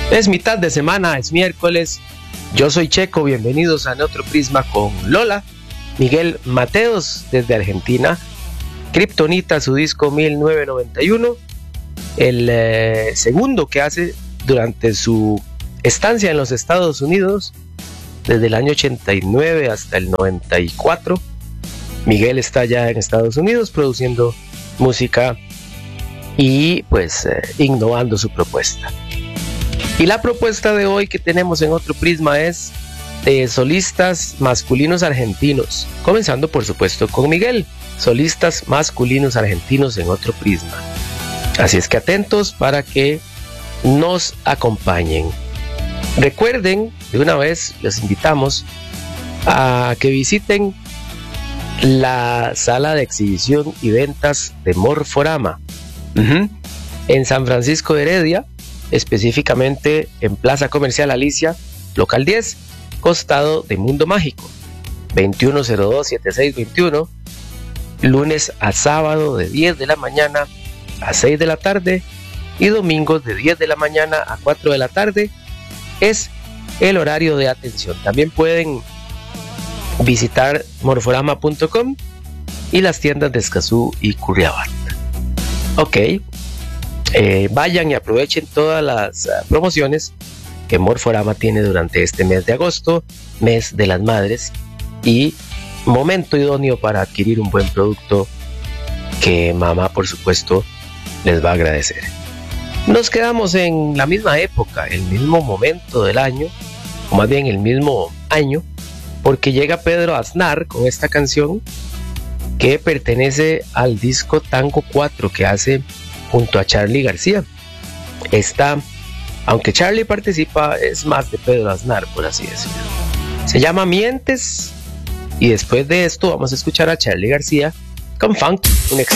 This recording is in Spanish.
Es mitad de semana, es miércoles. Yo soy Checo, bienvenidos a Otro Prisma con Lola. Miguel Mateos desde Argentina. Kryptonita, su disco 1991. El segundo que hace durante su estancia en los Estados Unidos, desde el año 89 hasta el 94. Miguel está ya en Estados Unidos produciendo música y pues innovando su propuesta. Y la propuesta de hoy que tenemos en Otro Prisma es de solistas masculinos argentinos, comenzando por supuesto con Miguel, solistas masculinos argentinos en Otro Prisma. Así es que atentos para que nos acompañen. Recuerden, de una vez los invitamos a que visiten la sala de exhibición y ventas de Morforama en San Francisco de Heredia, específicamente en Plaza Comercial Alicia, local 10, costado de Mundo Mágico, 2102-7621, lunes a sábado de 10 de la mañana a 6 de la tarde y domingos de 10 de la mañana a 4 de la tarde es el horario de atención. También pueden visitar morforama.com y las tiendas de Escazú y Curriabat. Vayan y aprovechen todas las promociones que Morforama tiene durante este mes de agosto, mes de las madres, y momento idóneo para adquirir un buen producto que mamá, por supuesto, les va a agradecer. Nos quedamos en la misma época, el mismo momento del año, o más bien el mismo año, porque llega Pedro Aznar con esta canción que pertenece al disco Tango 4 que hace junto a Charly García. Esta, aunque Charly participa, es más de Pedro Aznar, por así decirlo. Se llama Mientes, y después de esto vamos a escuchar a Charly García con Funk, un